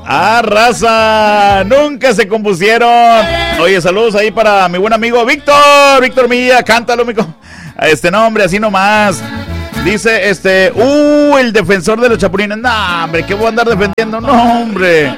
¡Ah, raza! ¡Nunca se compusieron! Oye, saludos ahí para mi buen amigo Víctor. Víctor Milla, cántalo, mijo. No, hombre, así nomás. Dice, el defensor de los chapulines. No, hombre, ¿qué voy a andar defendiendo? No, hombre.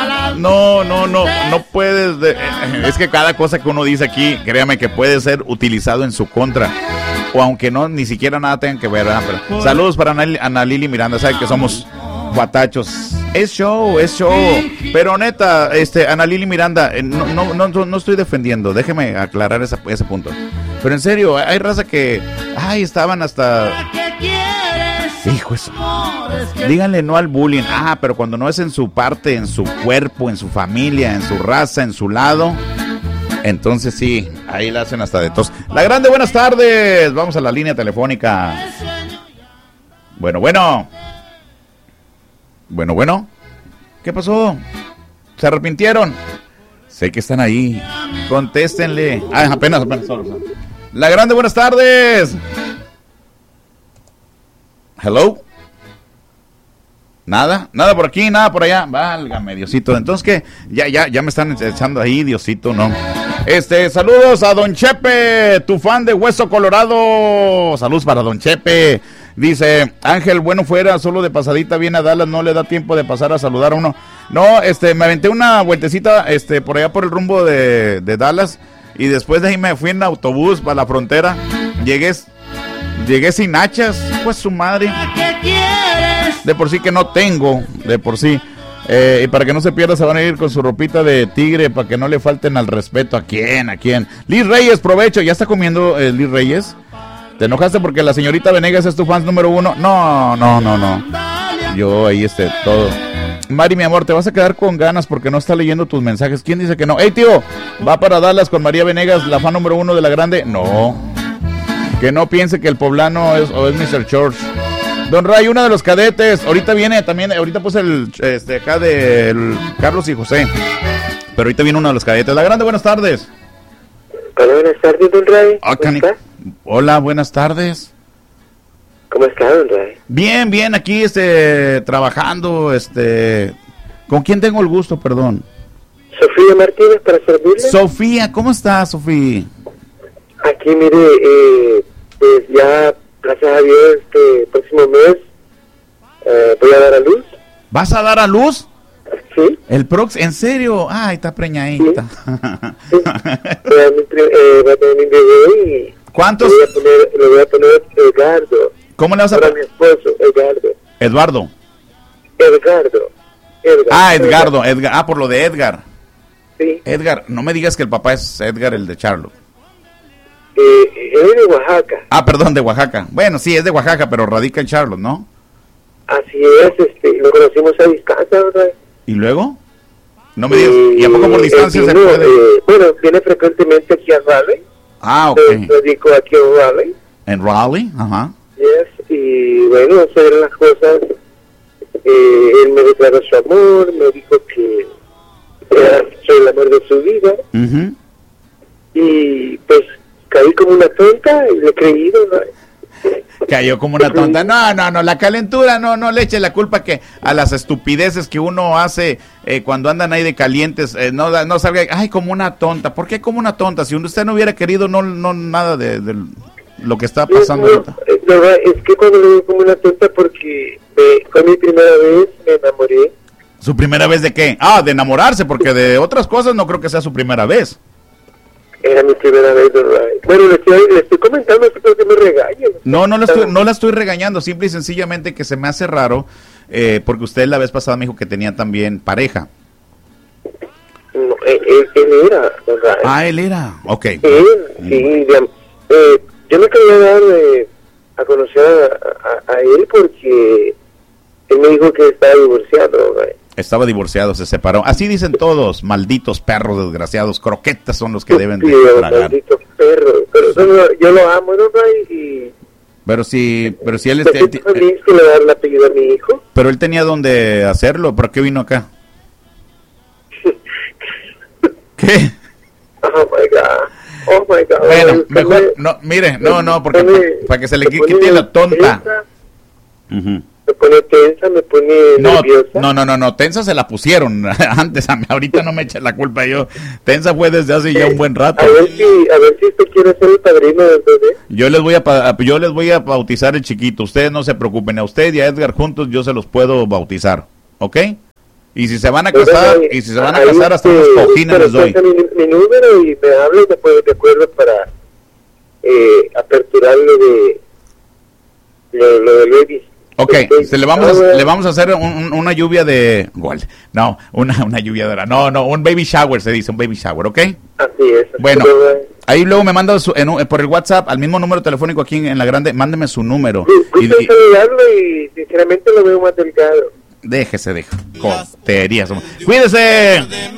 No puedes. Es que cada cosa que uno dice aquí, créame que puede ser utilizado en su contra. O aunque no, ni siquiera nada tengan que ver, ¿verdad? Pero, saludos para Ana Lili Miranda, sabe que somos guatachos. Es show. Pero neta, Ana Lili Miranda, no estoy defendiendo, déjeme aclarar ese punto. Pero en serio, hay raza que, estaban hasta... Hijo eso. Díganle no al bullying. Pero cuando no es en su parte, en su cuerpo, en su familia, en su raza, en su lado, entonces sí, ahí la hacen hasta de tos. La Grande, buenas tardes. Vamos a la línea telefónica. Bueno. ¿Qué pasó? ¿Se arrepintieron? Sé que están ahí. Contéstenle. Apenas solo. La Grande, buenas tardes. Hello. Nada por aquí, nada por allá. Válgame, Diosito. Entonces, ¿qué? Ya me están echando ahí, Diosito, ¿no? Saludos a Don Chepe, tu fan de Hueso Colorado. Saludos para Don Chepe. Dice, Ángel, bueno fuera, solo de pasadita viene a Dallas, no le da tiempo de pasar a saludar a uno. No, me aventé una vueltecita, por allá por el rumbo de Dallas, y después de ahí me fui en autobús para la frontera. Llegué sin hachas, pues su madre. De por sí que no tengo, de por sí. Y para que no se pierda, se van a ir con su ropita de tigre, para que no le falten al respeto. ¿A quién? Liz Reyes, provecho. ¿Ya está comiendo Liz Reyes? ¿Te enojaste porque la señorita Venegas es tu fan número 1? No. Yo ahí todo. Mari, mi amor, te vas a quedar con ganas porque no está leyendo tus mensajes. ¿Quién dice que no? ¡Ey, tío! ¿Va para Dallas con María Venegas, la fan número 1 de la Grande? No. Que no piense que el poblano es Mr. George. Don Ray, uno de los cadetes. Ahorita viene también, ahorita puse acá del Carlos y José. Pero ahorita viene uno de los cadetes. La Grande, buenas tardes. Hola, buenas tardes, Don Ray. ¿Cómo estás? Hola, buenas tardes. ¿Cómo está, Don Ray? Bien, aquí trabajando, ¿con quién tengo el gusto, perdón? Sofía Martínez, para servirle. Sofía, ¿cómo estás, Sofía? Aquí, mire, pues ya, gracias a Dios, próximo mes voy a dar a luz. ¿Vas a dar a luz? Sí. ¿En serio? Ay, está preñadita. Sí. Voy a tener mi bebé y... ¿Cuántos? Le voy a poner Edgardo. ¿Cómo le vas a poner? Para mi esposo, Edgardo. ¿Eduardo? Edgardo. Edgar. Por lo de Edgar. Sí. Edgar, no me digas que el papá es Edgar, el de Charlotte. Es de Oaxaca. Perdón, de Oaxaca. Bueno, sí, es de Oaxaca, pero radica en Charlotte, ¿no? Así es, lo conocimos a distancia, ¿verdad? ¿Y luego? No me digas, ¿y a poco por distancia se puede? Bueno, viene frecuentemente aquí a Raleigh. Ok. Radico aquí en Raleigh. ¿En Raleigh? Ajá. Yes, y bueno, se ven las cosas. Él me declaró su amor, me dijo que soy el amor de su vida. Uh-huh. Y pues caí como una tonta y le he creído, ¿no? Cayó como una tonta. No, la calentura, no le eche la culpa que a las estupideces que uno hace cuando andan ahí de calientes, no salga, ay, como una tonta. ¿Por qué como una tonta? Si usted no hubiera querido, no nada de lo que está pasando ahorita. Es que cuando le digo como una tonta porque fue mi primera vez, me enamoré. ¿Su primera vez de qué? De enamorarse, porque de otras cosas no creo que sea su primera vez. Era mi primera vez, ¿verdad? Bueno, le estoy comentando, no creo que me regañe. No la estoy regañando, simple y sencillamente que se me hace raro, porque usted la vez pasada me dijo que tenía también pareja. No, él era, ¿verdad? Él era, ok. Sí, yo me quería dar a conocer a él porque él me dijo que estaba divorciado, ¿verdad? Estaba divorciado, se separó. Así dicen todos, malditos perros desgraciados, croquetas son los que deben de tragar. Malditos perros, pero yo lo amo, ¿no? Pero si él feliz que le dar el apellido a mi hijo. Pero él tenía donde hacerlo, ¿por qué vino acá? ¿Qué? Oh my God. Bueno, mejor, no, mire, no, porque para que se le quite la tonta. me pone tensa, me pone nerviosa. No, tensa se la pusieron antes, a mí, ahorita no me eche la culpa yo. Tensa fue desde hace ya un buen rato. A ver si usted quiere ser el padrino del bebé. Yo les voy a bautizar el chiquito, ustedes no se preocupen, a usted y a Edgar juntos yo se los puedo bautizar, ¿ok? Y si se van a casar, hasta unos cojines les doy. Mi número y me hablo después de acuerdo para aperturar lo del baby. Ok, le vamos a hacer una lluvia de gol. No, una lluvia de un baby shower se dice, un baby shower, ¿ok? Así es. Bueno, ahí luego me manda por el WhatsApp, al mismo número telefónico aquí en la grande, mándeme su número. Gusto saludarlo y sinceramente lo veo más delgado. Déjese de coterías. Cuídese.